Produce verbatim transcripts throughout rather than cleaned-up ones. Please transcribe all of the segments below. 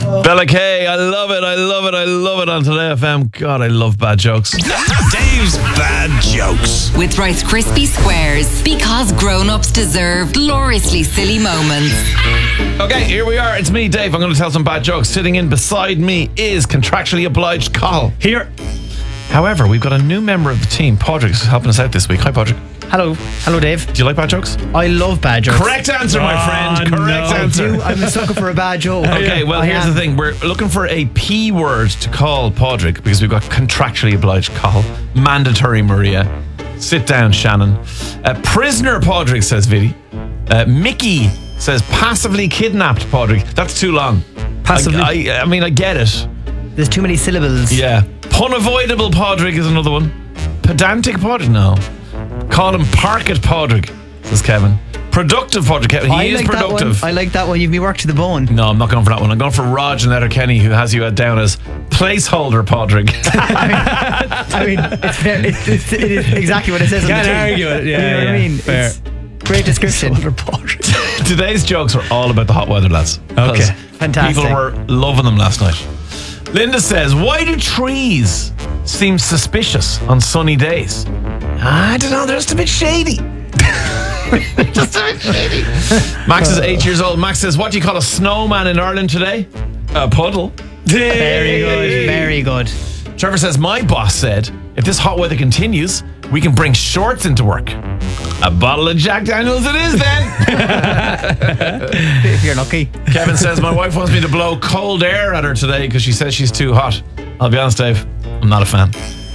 Bella K, I love it, I love it, I love it on Today F M. God, I love bad jokes. Dave's Bad Jokes. With Rice Krispie Squares. Because grown-ups deserve gloriously silly moments. Okay, here we are. It's me, Dave. I'm going to tell some bad jokes. Sitting in beside me is contractually obliged Cathal. Here. However, we've got a new member of the team. Padraig is helping us out this week. Hi, Padraig. Hello. Hello, Dave. Do you like bad jokes? I love bad jokes. Correct answer, my friend. Oh, Correct no. answer. Do. I'm a sucker for a bad joke. Okay, well, I here's am. the thing. We're looking for a P word to call Padraig because we've got contractually obliged Cathal. Mandatory Maria. Sit down, Shannon. Uh, prisoner Padraig, says Vidi. Uh, Mickey says passively kidnapped Padraig. That's too long. Passively? I, I, I mean, I get it. There's too many syllables. Yeah. Unavoidable Padraig is another one. Pedantic Padraig? No. Call him Park it Padraig, says Kevin. Productive Padraig. Kevin. He I is like that productive. one. I like that one. You've me worked to the bone. No, I'm not going for that one. I'm going for Rog and Letterkenny, who has you down as placeholder Padraig. I mean, it's, fair, it's, it's it is exactly what it says on Can't the tin. argue it. Yeah, you know yeah, what I mean? fair. It's great description. Today's jokes are all about the hot weather, lads. Okay, fantastic. People were loving them last night. Linda says, why do trees seem suspicious on sunny days? I don't know, they're just a bit shady. Just a bit shady. Max is eight years old. Max says, what do you call a snowman in Ireland today? A puddle. Very good. Very good. Trevor says, my boss said, if this hot weather continues, we can bring shorts into work. A bottle of Jack Daniels it is then. If you're lucky. Kevin says, my wife wants me to blow cold air at her today because she says she's too hot. I'll be honest, Dave, I'm not a fan.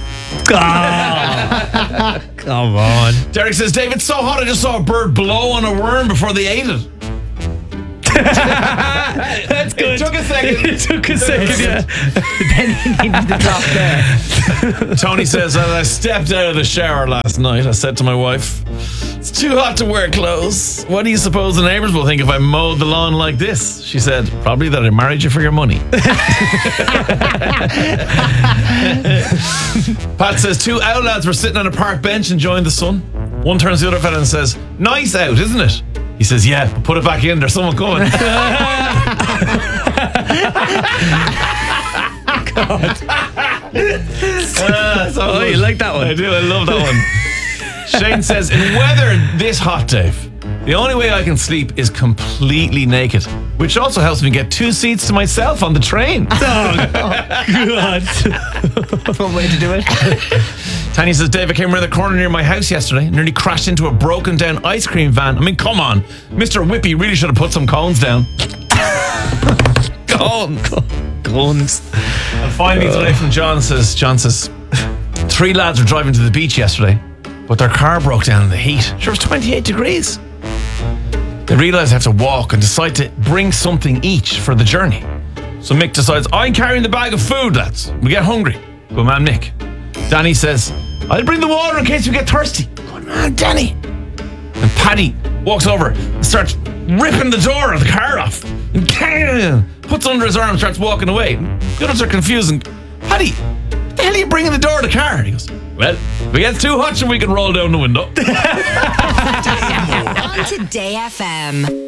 Oh, come on. Derek says, Dave, it's so hot I just saw a bird blow on a worm before they ate it. That's good. It took a second. It took a second, yeah. Then you needed to drop there. Tony says, as I stepped out of the shower last night, I said to my wife, it's too hot to wear clothes. What do you suppose the neighbours will think if I mowed the lawn like this? She said, probably that I married you for your money. Pat says, two owl lads were sitting on a park bench enjoying the sun. One turns to the other fella and says, nice out, isn't it? He says, yeah, but put it back in, there's someone coming. God. Uh, so Oh, you like that one? I do, I love that one. Shane says, in weather this hot, Dave, the only way I can sleep is completely naked, which also helps me get two seats to myself on the train. Oh, God. That's one way to do it. Tanya says, Dave, I came around the corner near my house yesterday and nearly crashed into a broken down ice cream van. I mean, come on. Mister Whippy really should have put some cones down. Cones. Guns. And finally today from John says, John says, three lads were driving to the beach yesterday, but their car broke down in the heat. Sure, it was twenty-eight degrees. They realise they have to walk and decide to bring something each for the journey. So Mick decides, I'm carrying the bag of food, lads. We get hungry. Good man, Mick. Danny says, I'll bring the water in case we get thirsty. Good man, Danny. And Paddy walks over and starts ripping the door of the car off. And puts it under his arm and starts walking away. The others are confused and, Paddy, what the hell are you bringing the door of the car? And he goes, well, if it gets too hot, so we can roll down the window. On Today F M.